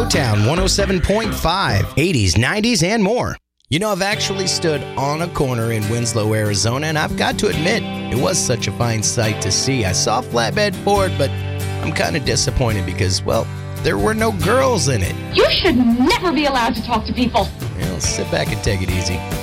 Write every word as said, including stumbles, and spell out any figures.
Motown one oh seven point five, eighties, nineties, and more. You know, I've actually stood on a corner in Winslow, Arizona, and I've got to admit, it was such a fine sight to see. I saw Flatbed Ford, but I'm kind of disappointed because, well, there were no girls in it. You should never be allowed to talk to people. Well, sit back and take it easy.